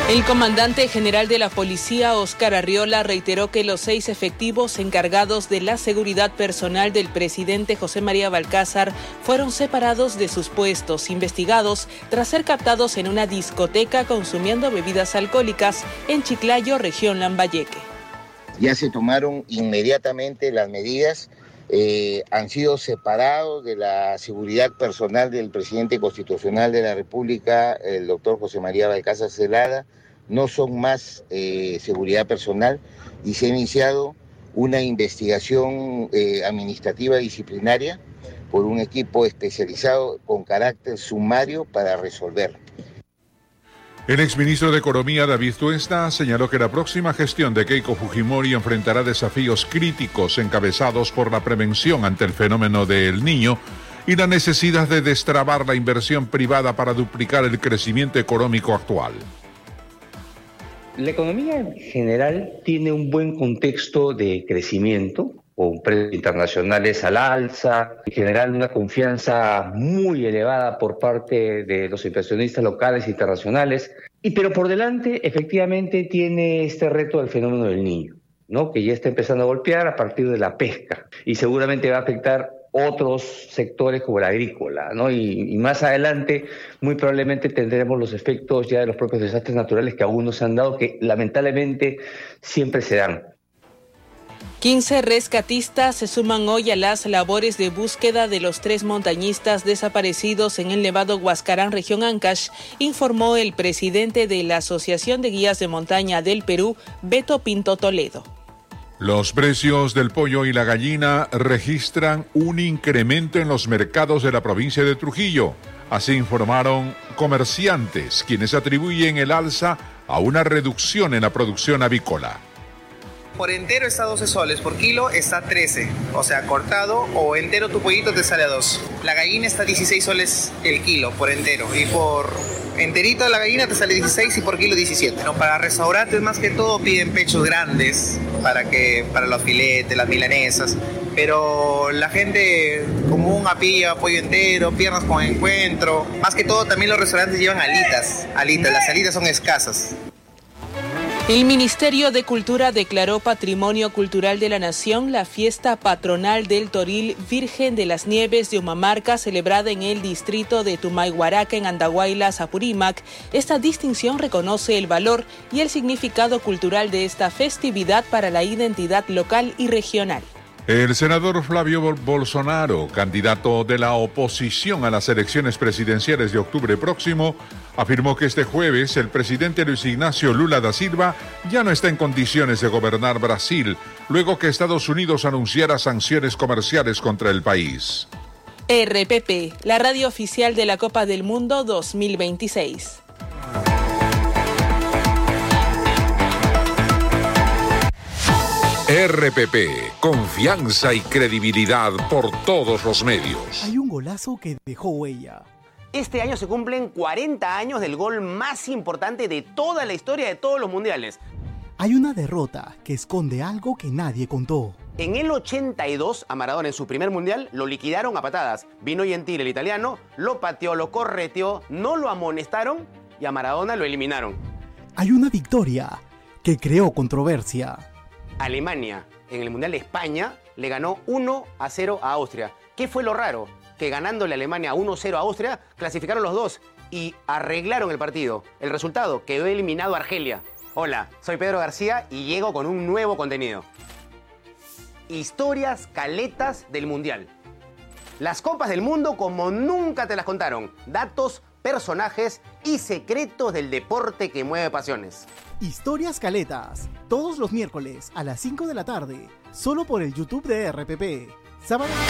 El comandante general de la policía, Óscar Arriola, reiteró que los 6 efectivos encargados de la seguridad personal del presidente José María Balcázar fueron separados de sus puestos, investigados tras ser captados en una discoteca consumiendo bebidas alcohólicas en Chiclayo, región Lambayeque. Ya se tomaron inmediatamente las medidas. Han sido separados de la seguridad personal del presidente constitucional de la República, el doctor José María Balcázar Zelada. No son más seguridad personal y se ha iniciado una investigación administrativa disciplinaria por un equipo especializado con carácter sumario para resolver. El exministro de Economía, David Tuesta, señaló que la próxima gestión de Keiko Fujimori enfrentará desafíos críticos encabezados por la prevención ante el fenómeno del Niño y la necesidad de destrabar la inversión privada para duplicar el crecimiento económico actual. La economía en general tiene un buen contexto de crecimiento, con precios internacionales al alza, en general una confianza muy elevada por parte de los inversionistas locales e internacionales, pero por delante efectivamente tiene este reto del fenómeno del Niño, ¿no? Que ya está empezando a golpear a partir de la pesca y seguramente va a afectar otros sectores como el agrícola, ¿no? Y más adelante muy probablemente tendremos los efectos ya de los propios desastres naturales que aún no se han dado, que lamentablemente siempre se dan. 15 rescatistas se suman hoy a las labores de búsqueda de los 3 montañistas desaparecidos en el Nevado Huascarán, región Ancash, informó el presidente de la Asociación de Guías de Montaña del Perú, Beto Pinto Toledo. Los precios del pollo y la gallina registran un incremento en los mercados de la provincia de Trujillo. Así informaron comerciantes, quienes atribuyen el alza a una reducción en la producción avícola. Por entero está 12 soles, por kilo está 13. O sea, cortado o entero tu pollito te sale a 2. La gallina está 16 soles el kilo por entero. Y por enterito la gallina te sale 16 y por kilo 17. No, para restaurantes más que todo piden pechos grandes para los filetes, las milanesas. Pero la gente común pilla pollo entero, piernas con encuentro. Más que todo también los restaurantes llevan alitas. Las alitas son escasas. El Ministerio de Cultura declaró Patrimonio Cultural de la Nación la fiesta patronal del Toril Virgen de las Nieves de Humamarca, celebrada en el distrito de Tumayhuaraca, en Andahuaylas, Apurímac. Esta distinción reconoce el valor y el significado cultural de esta festividad para la identidad local y regional. El senador Flavio Bolsonaro, candidato de la oposición a las elecciones presidenciales de octubre próximo, afirmó que este jueves el presidente Luis Ignacio Lula da Silva ya no está en condiciones de gobernar Brasil, luego que Estados Unidos anunciara sanciones comerciales contra el país. RPP, la radio oficial de la Copa del Mundo 2026. RPP, confianza y credibilidad por todos los medios. Hay un golazo que dejó huella. Este año se cumplen 40 años del gol más importante de toda la historia de todos los mundiales. Hay una derrota que esconde algo que nadie contó. En el 82, a Maradona en su primer mundial lo liquidaron a patadas. Vino Gentile, el italiano, lo pateó, lo correteó, no lo amonestaron y a Maradona lo eliminaron. Hay una victoria que creó controversia. Alemania, en el Mundial de España, le ganó 1-0 a Austria. ¿Qué fue lo raro? Que ganándole a Alemania 1-0 a Austria, clasificaron los dos y arreglaron el partido. El resultado, quedó eliminado Argelia. Hola, soy Pedro García y llego con un nuevo contenido. Historias caletas del Mundial. Las copas del mundo como nunca te las contaron. Datos, personajes y secretos del deporte que mueve pasiones. Historias caletas, todos los miércoles a las 5 de la tarde, solo por el YouTube de RPP. Sábado